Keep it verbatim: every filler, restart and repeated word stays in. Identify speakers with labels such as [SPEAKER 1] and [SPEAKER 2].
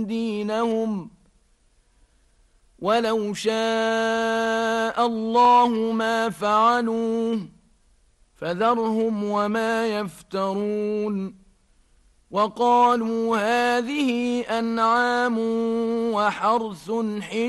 [SPEAKER 1] دينهم ولو شاء الله ما فعلوه فذرهم وما يفترون وقالوا هذه أنعام وحرث حجر